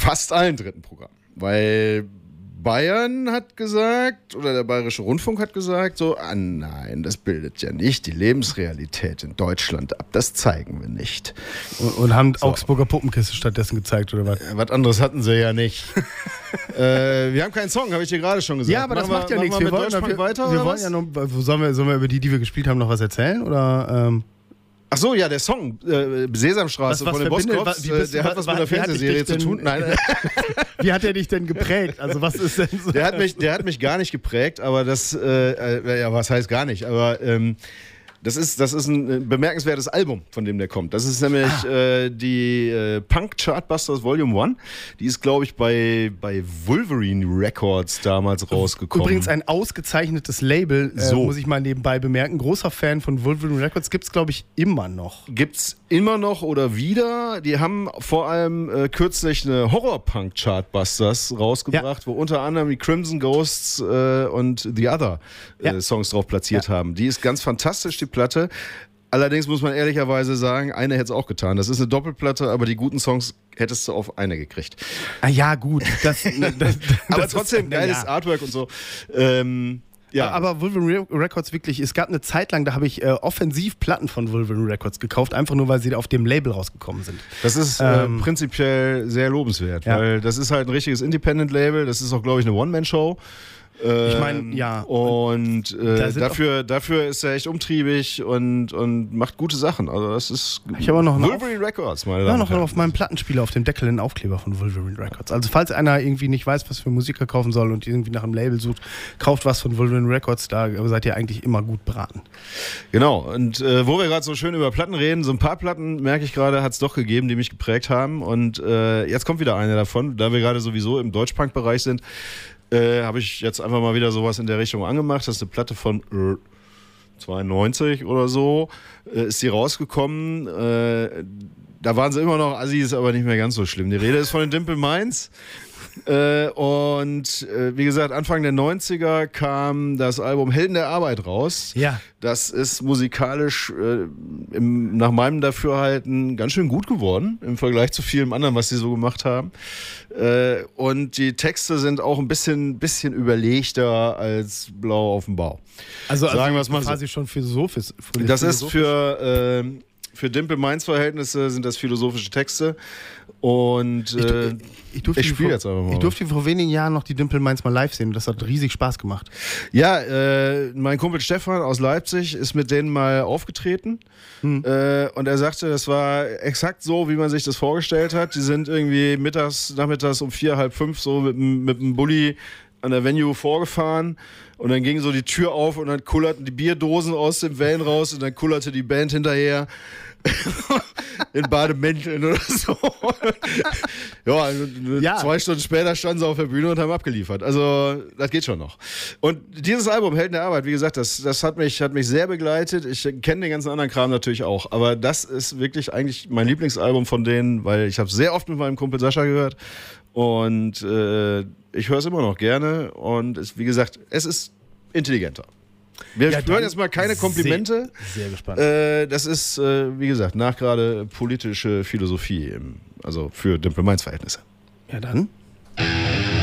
fast allen dritten Programmen. Weil Bayern hat gesagt, oder der Bayerische Rundfunk hat gesagt, so, nein, das bildet ja nicht die Lebensrealität in Deutschland ab. Das zeigen wir nicht. Und haben Augsburger Puppenkiste stattdessen gezeigt, oder was? Was anderes hatten sie ja nicht. Wir haben keinen Song, habe ich dir gerade schon gesagt. Ja, aber das macht ja nichts. Wir wollen ja noch, sollen wir über die wir gespielt haben, noch was erzählen? Oder, Ach so, ja, der Song Sesamstraße von den Boskopf, der hat was mit der Fernsehserie zu tun. Nein. Wie hat er dich denn geprägt? Also was ist denn so? Der hat mich gar nicht geprägt, aber das, ja, was heißt gar nicht, aber das ist ein bemerkenswertes Album, von dem der kommt. Das ist nämlich die Punk Chartbusters Volume 1. Die ist, glaube ich, bei Wolverine Records damals rausgekommen. Übrigens ein ausgezeichnetes Label, muss ich mal nebenbei bemerken. Großer Fan von Wolverine Records. Gibt's, glaube ich, immer noch. Gibt's immer noch oder wieder. Die haben vor allem kürzlich eine Horror-Punk Chartbusters rausgebracht, wo unter anderem die Crimson Ghosts und The Other Songs drauf platziert haben. Die ist ganz fantastisch, die Platte. Allerdings muss man ehrlicherweise sagen, eine hätte es auch getan. Das ist eine Doppelplatte, aber die guten Songs hättest du auf eine gekriegt. Ah ja, gut. Aber trotzdem geiles Artwork und so. Ja. Aber Wolverine Records wirklich, es gab eine Zeit lang, da habe ich offensiv Platten von Wolverine Records gekauft, einfach nur, weil sie auf dem Label rausgekommen sind. Das ist prinzipiell sehr lobenswert, weil das ist halt ein richtiges Independent-Label, das ist auch, glaube ich, eine One-Man-Show. Ich meine, ja. Und dafür ist er echt umtriebig und macht gute Sachen. Also das ist ich habe noch Wolverine Records, meine Damen und Herren. Noch auf meinem Plattenspieler auf dem Deckel einen Aufkleber von Wolverine Records. Also falls einer irgendwie nicht weiß, was für Musik er kaufen soll und irgendwie nach einem Label sucht, kauft was von Wolverine Records, da seid ihr eigentlich immer gut beraten. Genau, und wo wir gerade so schön über Platten reden, so ein paar Platten, merke ich gerade, hat es doch gegeben, die mich geprägt haben. Und jetzt kommt wieder eine davon, da wir gerade sowieso im Deutschpunk-Bereich sind, habe ich jetzt einfach mal wieder sowas in der Richtung angemacht. Das ist eine Platte von 92 oder so. Ist die rausgekommen. Da waren sie immer noch Assis, aber nicht mehr ganz so schlimm. Die Rede ist von den Dimple Minds. Und wie gesagt, Anfang der 90er kam das Album Helden der Arbeit raus. Ja. Das ist musikalisch nach meinem Dafürhalten ganz schön gut geworden im Vergleich zu vielem anderen, was sie so gemacht haben. Und die Texte sind auch ein bisschen überlegter als Blau auf dem Bau. Also sagen wir es mal so. Quasi schon philosophisch. Das ist für Dimple Minds Verhältnisse sind das philosophische Texte. Und ich spiele jetzt einfach mal. Ich durfte vor wenigen Jahren noch die Dimple Minds mal live sehen. Das hat riesig Spaß gemacht. Ja, mein Kumpel Stefan aus Leipzig ist mit denen mal aufgetreten. Und er sagte, das war exakt so, wie man sich das vorgestellt hat. Die sind irgendwie nachmittags um 4, halb 5 so mit dem Bulli an der Venue vorgefahren und dann ging so die Tür auf und dann kullerten die Bierdosen aus dem Van raus und dann kullerte die Band hinterher in Bademänteln oder so. Ja, 2 Stunden später standen sie auf der Bühne und haben abgeliefert. Also, das geht schon noch. Und dieses Album, Helden der Arbeit, wie gesagt, das hat mich sehr begleitet. Ich kenne den ganzen anderen Kram natürlich auch. Aber das ist wirklich eigentlich mein Lieblingsalbum von denen, weil ich habe es sehr oft mit meinem Kumpel Sascha gehört. Und ich höre es immer noch gerne. Und wie gesagt, es ist intelligenter. Wir hören jetzt mal keine Komplimente. Sehr gespannt. Das ist, wie gesagt, nachgerade politische Philosophie, also für Dimple Minds Verhältnisse. Ja, dann.